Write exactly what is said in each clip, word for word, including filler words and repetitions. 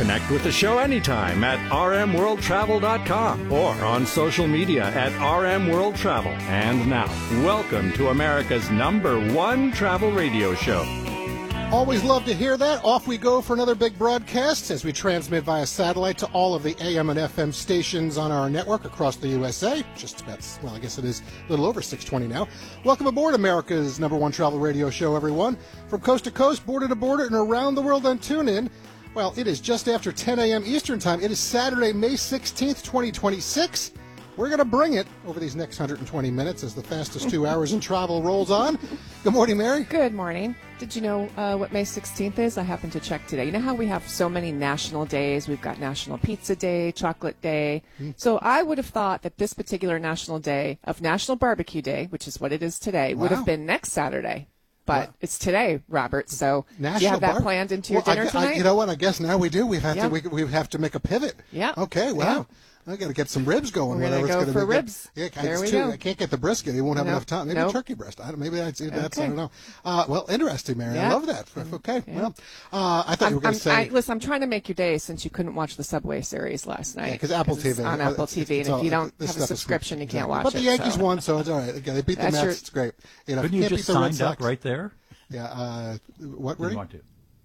Connect with the show anytime at r m world travel dot com or on social media at R M World Travel. And now, welcome to America's number one travel radio show. Always love to hear that. Off we go for another big broadcast as we transmit via satellite to all of the A M and F M stations on our network across the U S A. Just about, well, I guess it is a little over six twenty now. Welcome aboard America's number one travel radio show, everyone. From coast to coast, border to border, and around the world on TuneIn. Well, it is just after ten a.m. Eastern Time. It is Saturday, May sixteenth, twenty twenty-six. We're going to bring it over these next one hundred twenty minutes as the fastest two hours in travel rolls on. Good morning, Mary. Good morning. Did you know uh, what May sixteenth is? I happened to check today. You know how we have so many national days? We've got National Pizza Day, Chocolate Day. Mm. So I would have thought that this particular national day of National Barbecue Day, which is what it is today, wow. would have been next Saturday. But wow. It's today, Robert. So National do you have that Bar- planned into well, your dinner I, tonight? I, you know what? I guess now we do. We have yeah. to. We, we have to make a pivot. Yeah. Okay. Wow. Yeah. I got to get some ribs going. We're going to go for ribs. Yeah, there we too, go. I can't get the brisket. You won't have nope. enough time. Maybe nope. turkey breast. I don't, maybe that's, that's okay. I don't know. Uh, well, interesting, Mary. Yeah. I love that. Okay. Yeah. Well, uh, I thought I'm, you were going to say. I, listen, I'm trying to make your day since you couldn't watch the Subway series last night. Yeah, because Apple T V. It's on uh, Apple it's, T V, it's and all, if you don't have a exactly. subscription, you can't watch but it. But the Yankees so. won, so it's all right. Okay, they beat the That's Mets. your, it's great. You know, couldn't you can't just beat the Red signed up Sox. right there? Yeah. Uh, what, Rudy? You want to?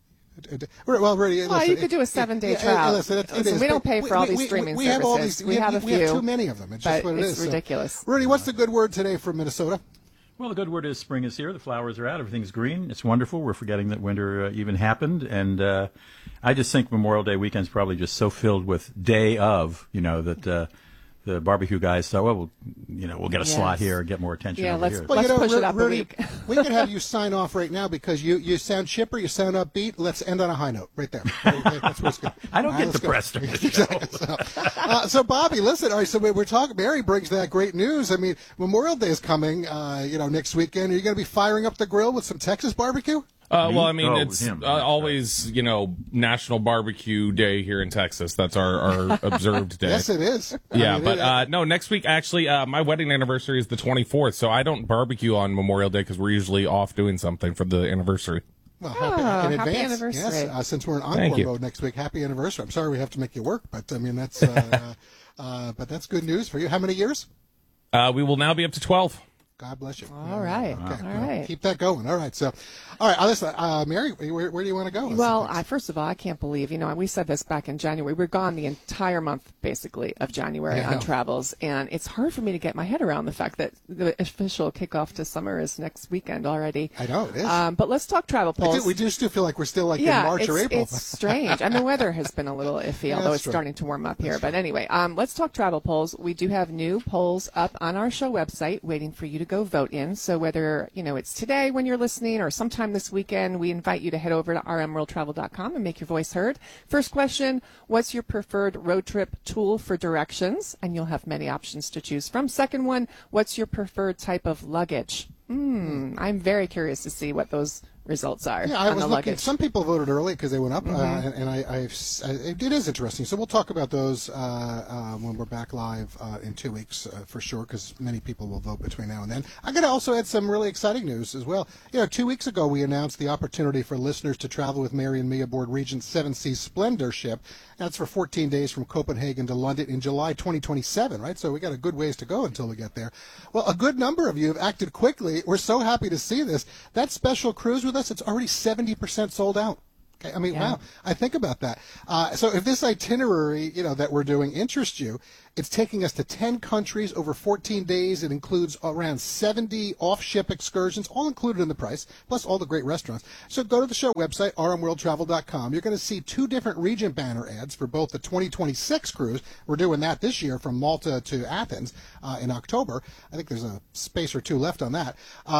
Well, really, well, listen, you could do a seven-day it, trial. Listen, it, it listen, is, we don't pay for we, all we, these we, streaming we services. Have all these, we, we have, have a we few. have too many of them. It's just but what it it's is. ridiculous. So. Rudy, what's the good word today from Minnesota? Well, the good word is spring is here. The flowers are out. Everything's green. It's wonderful. We're forgetting that winter uh, even happened. And uh, I just think Memorial Day weekend's probably just so filled with day of, you know, that uh, the barbecue guys thought, well, we'll, you know, we'll get a yes. slot here, get more attention yeah, over let's, here. Well, let's you know, push Ru- it up Rudy, a week. we can have you sign off right now because you, you sound chipper, you sound upbeat. Let's end on a high note right there. That's what's good. I don't All get right, depressed. exactly. So, uh, so, Bobby, listen. All right, so we're talking. Mary brings that great news. I mean, Memorial Day is coming. Uh, you know, next weekend. Are you going to be firing up the grill with some Texas barbecue? Uh, well, I mean, oh, it's him, uh, right, always, right. you know, National Barbecue Day here in Texas. That's our, our observed day. Yes, it is. Yeah, I mean, but it, uh, no, next week, actually, uh, my wedding anniversary is the twenty-fourth, so I don't barbecue on Memorial Day because we're usually off doing something for the anniversary. Well, happy, Oh, in happy advance. anniversary. Yes, uh, since we're in Thank encore you. mode next week, happy anniversary. I'm sorry we have to make you work, but I mean that's uh, uh, but that's good news for you. How many years? Uh, we will now be up to twelve. God bless you. All right. Okay. All right. Keep that going. All right. So, all right. Uh, listen, uh, Mary, where, where do you want to go? Well, I, first of all, I can't believe, you know, we said this back in January. We're gone the entire month, basically, of January Yeah. on travels. And it's hard for me to get my head around the fact that the official kickoff to summer is next weekend already. I know, it is. Um, but let's talk travel I polls. do, we do still feel like we're still like yeah, in March it's, or April. it's strange. And the weather has been a little iffy, Yeah, although that's it's true. starting to warm up here. But anyway, um, let's talk travel polls. We do have new polls up on our show website waiting for you to go vote in. So whether, you know, it's today when you're listening or sometime this weekend, we invite you to head over to r m world travel dot com and make your voice heard. First question, what's your preferred road trip tool for directions? And you'll have many options to choose from. Second one, what's your preferred type of luggage? Hmm, I'm very curious to see what those results are Yeah, I on was the looking. luggage. Some people voted early because they went up, Mm-hmm. uh, and, and I, I've, I, it is interesting. So we'll talk about those uh, uh, when we're back live uh, in two weeks uh, for sure, because many people will vote between now and then. I'm going to also add some really exciting news as well. You know, two weeks ago we announced the opportunity for listeners to travel with Mary and me aboard Regent Seven Seas Splendor ship. That's for fourteen days from Copenhagen to London in July twenty twenty-seven, right? So we got a good ways to go until we get there. Well, a good number of you have acted quickly. We're so happy to see this. That special cruise with us, it's already seventy percent sold out. Okay, I mean, Yeah. wow. I think about that. Uh, so if this itinerary, you know, that we're doing interests you, it's taking us to ten countries over fourteen days. It includes around seventy off-ship excursions, all included in the price, plus all the great restaurants. So go to the show website, r m world travel dot com. You're going to see two different Regent banner ads for both the twenty twenty-six cruise. We're doing that this year from Malta to Athens uh, in October. I think there's a space or two left on that.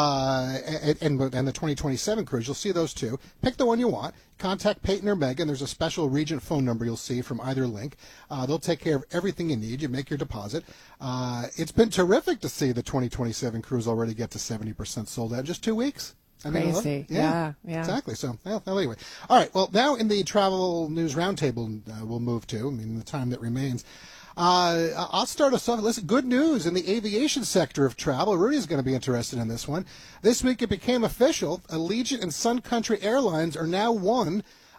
Uh, and, and, and the twenty twenty-seven cruise, you'll see those two. Pick the one you want. Contact Peyton or Megan. There's a special Regent phone number you'll see from either link. Uh, they'll take care of everything you need. You make your deposit. Uh, it's been terrific to see the twenty twenty-seven cruise already get to seventy percent sold out in just two weeks. I mean, Crazy. Yeah, yeah. Exactly. So, well, well, anyway. All right. Well, now in the Travel News Roundtable uh, we'll move to, I mean, the time that remains. Uh, I'll start us off. Listen, good news in the aviation sector of travel. Rudy's going to be interested in this one. This week it became official. Allegiant and Sun Country Airlines are now one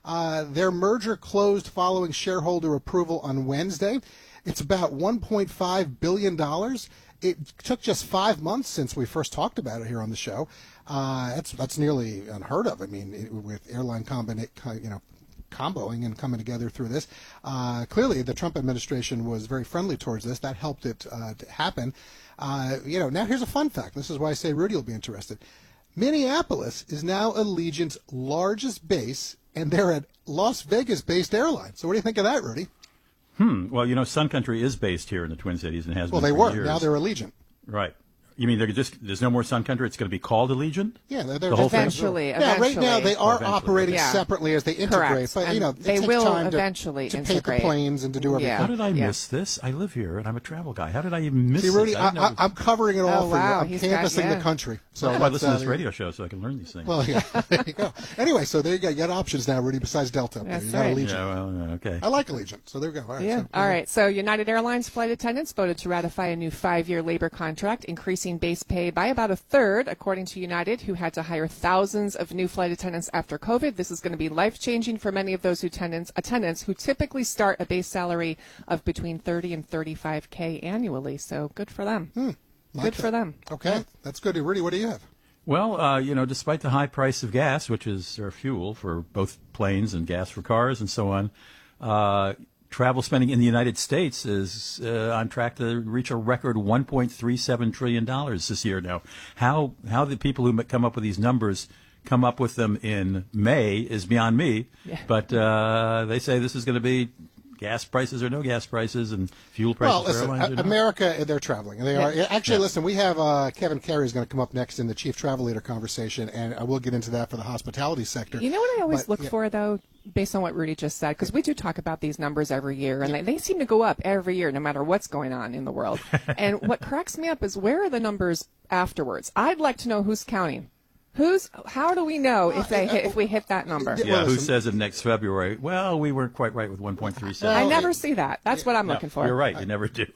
Uh, their merger closed following shareholder approval on Wednesday. It's about one point five billion dollars. It took just five months since we first talked about it here on the show. Uh, that's that's nearly unheard of. I mean, it, with airline combinate, you know, comboing and coming together through this. Uh, clearly, the Trump administration was very friendly towards this. That helped it uh, to happen. Uh, you know, now here's a fun fact. This is why I say Rudy will be interested. Minneapolis is now Allegiant's largest base, and they're a Las Vegas-based airline. So what do you think of that, Rudy? Hmm. Well, you know, Sun Country is based here in the Twin Cities and has Well, been they for were. years. Now they're Allegiant. Right. You mean they're just there's no more Sun Country? It's going to be called Allegiant? Yeah, they're, they're The whole thing? Eventually, Yeah, right now they are Eventually. operating Yeah. separately as they integrate, Correct. but you And know it they takes will time to, eventually to paint integrate. the planes and to do everything. Yeah. How did I Yeah. miss this? I live here and I'm a travel guy. How did I even miss See, Rudy, this? I, didn't know- I, I'm covering it all Oh, for wow, you. I'm he's got- canvassing yeah. the country. So Why do I let's, listen to uh, this radio show so I can learn these things? Well, yeah, there you go. Anyway, so there you go. You got options now, Rudy. Besides Delta, That's you got right. Allegiant. yeah, well, okay. I like Allegiant, so there we go. All right, Yeah. so, All right. So United Airlines flight attendants voted to ratify a new five-year labor contract, increasing base pay by about a third, according to United, who had to hire thousands of new flight attendants after COVID. This is going to be life-changing for many of those who attendants, attendants who typically start a base salary of between thirty and thirty-five K annually. So good for them. like good that. for them. Okay, that's good. Rudy, what do you have? Well, uh, you know, despite the high price of gas, which is or fuel for both planes and gas for cars and so on, uh, travel spending in the United States is uh, on track to reach a record one point three seven trillion dollars this year. Now, how how the people who come up with these numbers come up with them in May is beyond me. Yeah. But uh, they say this is going to be gas prices or no gas prices and fuel prices Well, for listen, airlines. A- or not. America, they're traveling. They are. Actually, Yeah. listen, we have uh, Kevin Carey is going to come up next in the Chief Travel Leader conversation, and I will get into that for the hospitality sector. You know what I always But, look yeah. for, though, based on what Rudy just said, because we do talk about these numbers every year, and they, they seem to go up every year, no matter what's going on in the world. And what cracks me up is where are the numbers afterwards? I'd like to know who's counting. Who's? How do we know if they hit, if we hit that number? Yeah. Yeah, Well, who listen- says it next February? Well, we weren't quite right with one point three seven. I Well, never it- see that. That's what I'm No, looking for. You're right. You never do.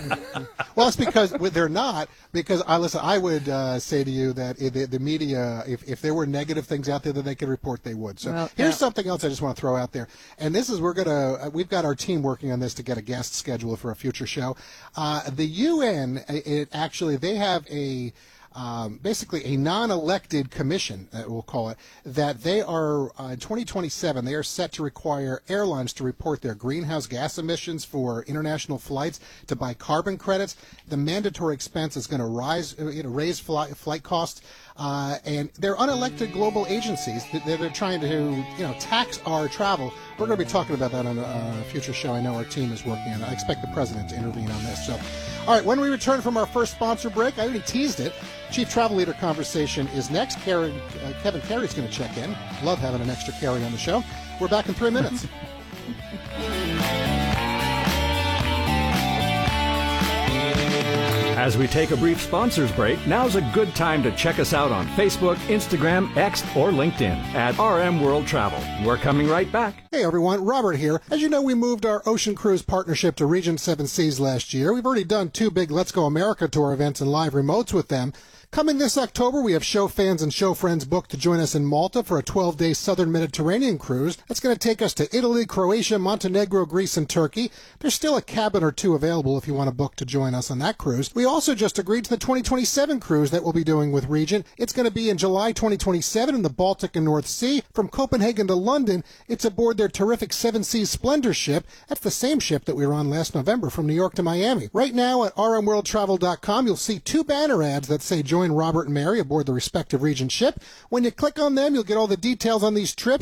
Well, it's because well, they're not. Because I listen. I would uh, say to you that if the, the media, if, if there were negative things out there that they could report, they would. So Well, here's yeah. something else I just want to throw out there, and this is we're gonna we've got our team working on this to get a guest schedule for a future show. Uh, the U N, it actually they have a. Um, basically a non-elected commission, uh, we'll call it, that they are, uh, in twenty twenty-seven, they are set to require airlines to report their greenhouse gas emissions for international flights to buy carbon credits. The mandatory expense is going to rise, uh, you know, raise flight, flight costs. Uh, and they're unelected global agencies that, that are trying to, you know, tax our travel. We're going to be talking about that on a, a future show. I know our team is working on it. I expect the president to intervene on this. So, all right, when we return from our first sponsor break, I already teased it. Chief Travel Leader conversation is next. Karen, uh, Kevin Carey's going to check in. Love having an extra Carey on the show. We're back in three minutes. As we take a brief sponsors break, now's a good time to check us out on Facebook, Instagram, X, or LinkedIn at R M World Travel. We're coming right back. Hey everyone, Robert here. As you know, we moved our Ocean Cruise partnership to Regent Seven Seas last year. We've already done two big Let's Go America tour events and live remotes with them. Coming this October, we have show fans and show friends booked to join us in Malta for a twelve-day Southern Mediterranean cruise. That's going to take us to Italy, Croatia, Montenegro, Greece, and Turkey. There's still a cabin or two available if you want to book to join us on that cruise. We also just agreed to the twenty twenty-seven cruise that we'll be doing with Regent. It's going to be in July twenty twenty-seven in the Baltic and North Sea. From Copenhagen to London, it's aboard their terrific Seven Seas Splendor ship. That's the same ship that we were on last November from New York to Miami. Right now at R M world travel dot com, you'll see two banner ads that say join Robert and Mary aboard the respective Regent ship. When you click on them, you'll get all the details on these trips.